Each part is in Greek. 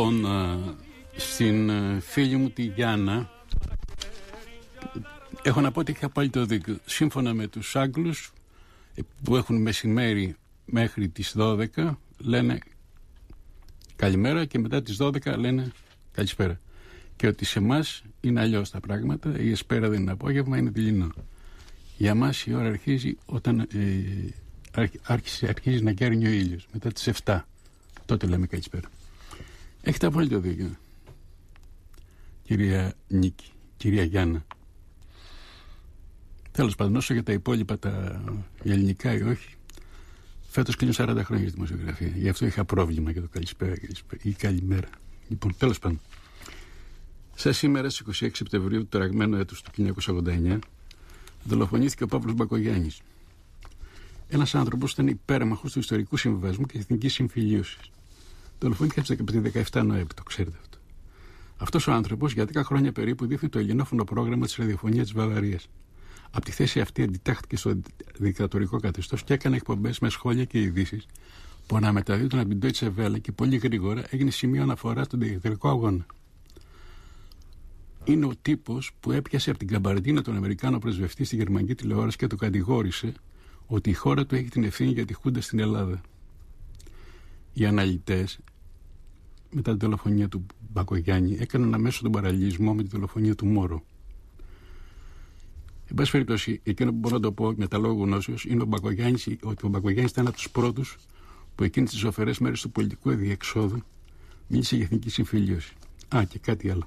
Στην φίλη μου τη Γιάννα έχω να πω ότι έχει απόλυτο δίκιο. Σύμφωνα με τους Άγγλους που έχουν μεσημέρι μέχρι τις 12 λένε καλημέρα και μετά τις 12 λένε καλησπέρα. Και ότι σε εμάς είναι αλλιώς τα πράγματα. Η εσπέρα δεν είναι απόγευμα, είναι δειλινό. Για μας η ώρα αρχίζει όταν αρχίζει να καίρνει ο ήλιος. Μετά τις 7 τότε λέμε καλησπέρα. Έχετε απόλυτο δίκιο, κυρία Νίκη, κυρία Γιάννα. Τέλος πάντων, όσο για τα υπόλοιπα, τα ελληνικά ή όχι, φέτος κλείνω 40 χρόνια στη δημοσιογραφία. Γι' αυτό είχα πρόβλημα για το καλησπέρα ή καλημέρα. Λοιπόν, τέλος πάντων. Σαν σήμερα, στις 26 Σεπτεμβρίου του τεραγμένου έτους του 1989, δολοφονήθηκε ο Παύλος Μπακογιάννης. Ένας άνθρωπος που ήταν υπέρμαχος του ιστορικού συμβιβασμού και της εθνικής συμφιλίωσης. Δολοφονήθηκε στις 17 Νοέμβρη, το ξέρετε αυτό. Αυτός ο άνθρωπος για 10 χρόνια περίπου δείχνει το ελληνόφωνο πρόγραμμα της ραδιοφωνίας της Βαβαρίας. Από τη θέση αυτή αντιτάχθηκε στο δικτατορικό καθεστώς και έκανε εκπομπές με σχόλια και ειδήσεις που αναμεταδίδονταν από την Deutsche Welle και πολύ γρήγορα έγινε σημείο αναφορά στον δικτατορικό αγώνα. Είναι ο τύπος που έπιασε από την καμπαρντίνα τον Αμερικάνο πρεσβευτή στη γερμανική τηλεόραση και το κατηγόρησε ότι η χώρα του έχει την ευθύνη για τη Χούντα στην Ελλάδα. Οι αναλυτές, μετά τη δολοφονία του Μπακογιάννη, έκαναν αμέσως τον παραλληλισμό με τη δολοφονία του Μόρο. Εν πάση περιπτώσει, εκείνο που μπορώ να το πω με τα λόγου γνώσεως είναι ότι ο Μπακογιάννης ήταν από τους πρώτους που εκείνες τις ζωφερές μέρες του πολιτικού αδιεξόδου μίλησε για εθνική συμφιλίωση. Και κάτι άλλο.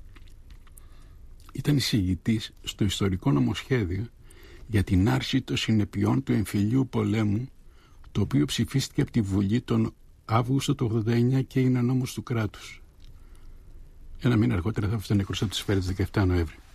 Ήταν εισηγητής στο ιστορικό νομοσχέδιο για την άρση των συνεπειών του εμφυλίου πολέμου, το οποίο ψηφίστηκε από τη Βουλή τον Αύγουστο του 1989 και είναι νόμος του κράτους. Ένα μήνα αργότερα θα έφτανε νεκρός από τις σφαίρες 17 Νοέμβρη.